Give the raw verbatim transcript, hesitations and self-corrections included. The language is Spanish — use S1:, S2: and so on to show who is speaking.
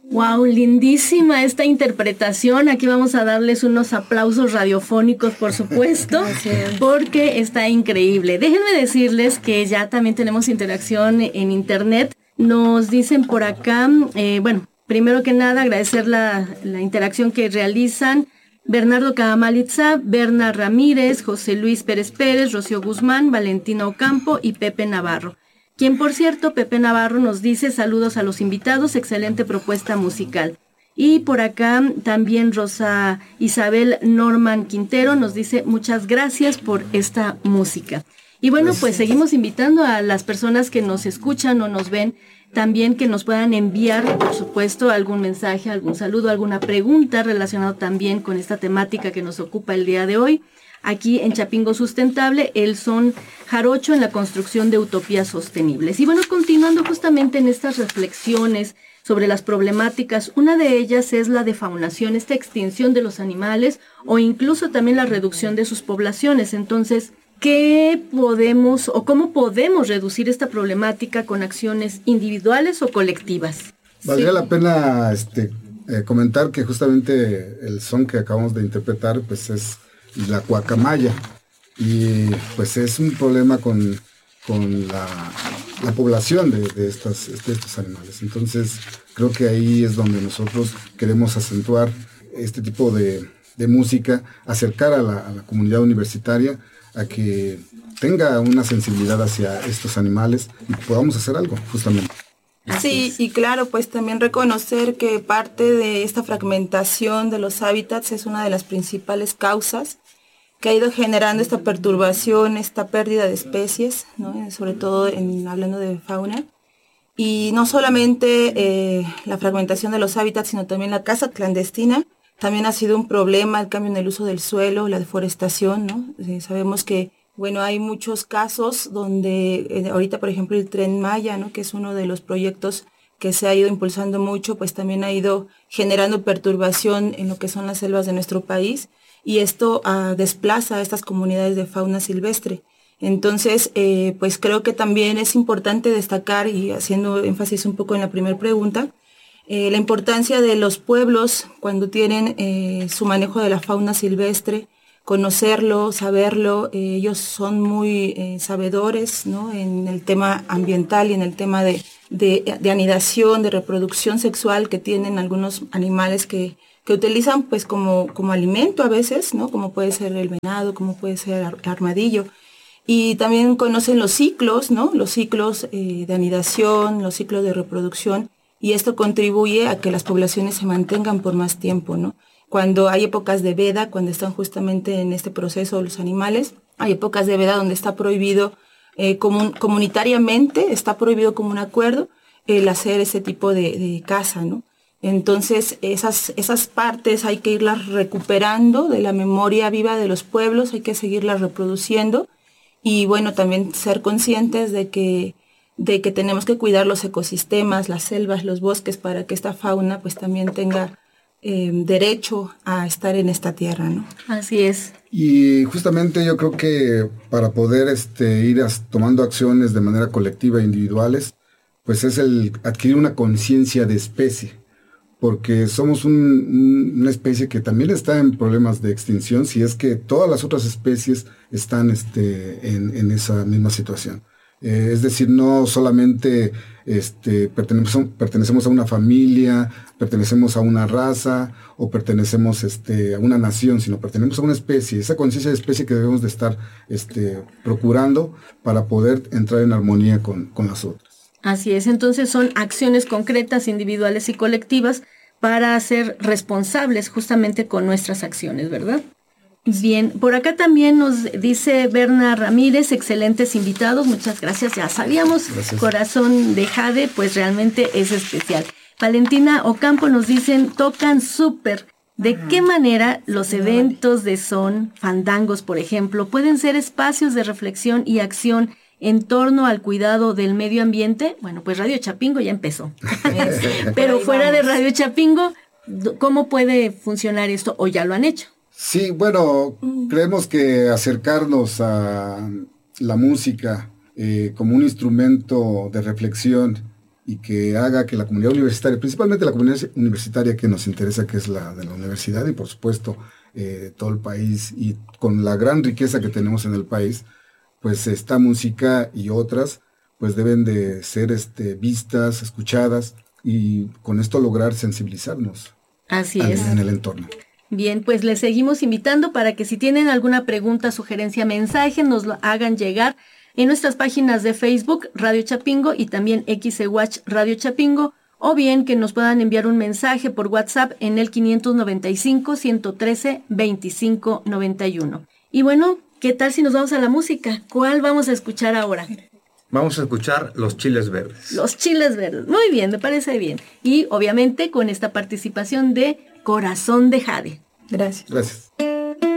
S1: Wow, lindísima esta interpretación. Aquí vamos a darles unos aplausos radiofónicos, por supuesto, porque está increíble. Déjenme decirles que ya también tenemos interacción en internet. Nos dicen por acá, eh, bueno, primero que nada agradecer la, la interacción que realizan Bernardo Caamalitza, Berna Ramírez, José Luis Pérez Pérez, Rocío Guzmán, Valentina Ocampo y Pepe Navarro. Quien, por cierto, Pepe Navarro nos dice saludos a los invitados, excelente propuesta musical. Y por acá también Rosa Isabel Norman Quintero nos dice muchas gracias por esta música. Y bueno, pues seguimos invitando a las personas que nos escuchan o nos ven, también que nos puedan enviar, por supuesto, algún mensaje, algún saludo, alguna pregunta relacionada también con esta temática que nos ocupa el día de hoy. Aquí en Chapingo Sustentable, el son jarocho en la construcción de utopías sostenibles. Y bueno, continuando justamente en estas reflexiones sobre las problemáticas, una de ellas es la defaunación, esta extinción de los animales o incluso también la reducción de sus poblaciones. Entonces, ¿qué podemos o cómo podemos reducir esta problemática con acciones individuales o colectivas?
S2: Valdría
S1: Sí.
S2: la pena este, eh, comentar que justamente el son que acabamos de interpretar pues es la cuacamaya, y pues es un problema con, con la, la población de, de, estas, de estos animales. Entonces creo que ahí es donde nosotros queremos acentuar este tipo de, de música, acercar a la, a la comunidad universitaria a que tenga una sensibilidad hacia estos animales y podamos hacer algo justamente.
S3: Sí, y claro, pues también reconocer que parte de esta fragmentación de los hábitats es una de las principales causas que ha ido generando esta perturbación, esta pérdida de especies, ¿no? Sobre todo en, hablando de fauna. Y no solamente eh, la fragmentación de los hábitats, sino también la caza clandestina. También ha sido un problema el cambio en el uso del suelo, la deforestación, ¿no? Eh, sabemos que Bueno, hay muchos casos donde eh, ahorita, por ejemplo, el Tren Maya, ¿no? Que es uno de los proyectos que se ha ido impulsando mucho, pues también ha ido generando perturbación en lo que son las selvas de nuestro país, y esto uh, desplaza a estas comunidades de fauna silvestre. Entonces, eh, pues creo que también es importante destacar, y haciendo énfasis un poco en la primera pregunta, eh, la importancia de los pueblos cuando tienen eh, su manejo de la fauna silvestre, conocerlo, saberlo. Eh, ellos son muy eh, sabedores, ¿no? En el tema ambiental y en el tema de, de, de anidación, de reproducción sexual que tienen algunos animales que, que utilizan pues como, como alimento a veces, ¿no? Como puede ser el venado, como puede ser el armadillo. Y también conocen los ciclos, ¿no? Los ciclos eh, de anidación, los ciclos de reproducción, y esto contribuye a que las poblaciones se mantengan por más tiempo, ¿no? Cuando hay épocas de veda, cuando están justamente en este proceso los animales, hay épocas de veda donde está prohibido, eh, comun, comunitariamente, está prohibido como un acuerdo el hacer ese tipo de, de caza, ¿no? Entonces, esas, esas partes hay que irlas recuperando de la memoria viva de los pueblos, hay que seguirlas reproduciendo, y bueno, también ser conscientes de que, de que tenemos que cuidar los ecosistemas, las selvas, los bosques, para que esta fauna pues también tenga Eh, derecho a estar en esta tierra, ¿no?
S1: Así es.
S2: Y justamente yo creo que para poder este, ir as, tomando acciones de manera colectiva e individuales, pues es el adquirir una conciencia de especie, porque somos un, un, una especie que también está en problemas de extinción, si es que todas las otras especies están este, en, en esa misma situación. Eh, es decir, no solamente este, pertenecemos, pertenecemos a una familia, pertenecemos a una raza o pertenecemos este, a una nación, sino pertenecemos a una especie, esa conciencia de especie que debemos de estar este, procurando para poder entrar en armonía con, con las otras.
S1: Así es, entonces son acciones concretas, individuales y colectivas para ser responsables justamente con nuestras acciones, ¿verdad? Bien, por acá también nos dice Berna Ramírez, excelentes invitados, muchas gracias, ya sabíamos, gracias. Corazón de Jade, pues realmente es especial. Valentina Ocampo nos dicen, tocan súper. ¿De Ajá. qué manera los eventos de son, fandangos, por ejemplo, pueden ser espacios de reflexión y acción en torno al cuidado del medio ambiente? Bueno, pues Radio Chapingo ya empezó. Pero fuera de Radio Chapingo, ¿cómo puede funcionar esto? ¿O ya lo han hecho?
S2: Sí, bueno, creemos que acercarnos a la música eh, como un instrumento de reflexión y que haga que la comunidad universitaria, principalmente la comunidad universitaria que nos interesa, que es la de la universidad y por supuesto eh, todo el país, y con la gran riqueza que tenemos en el país, pues esta música y otras pues deben de ser este, vistas, escuchadas, y con esto lograr sensibilizarnos.
S1: Así
S2: al,
S1: es.
S2: En el entorno.
S1: Bien, pues les seguimos invitando para que si tienen alguna pregunta, sugerencia, mensaje, nos lo hagan llegar en nuestras páginas de Facebook, Radio Chapingo, y también X E Watch Radio Chapingo, o bien que nos puedan enviar un mensaje por WhatsApp en el quinientos noventa y cinco, ciento trece, veinticinco noventa y uno. Y bueno, ¿qué tal si nos vamos a la música? ¿Cuál vamos a escuchar ahora?
S4: Vamos a escuchar Los Chiles Verdes.
S1: Los Chiles Verdes. Muy bien, me parece bien. Y obviamente con esta participación de Corazón de Jade.
S3: Gracias.
S2: Gracias.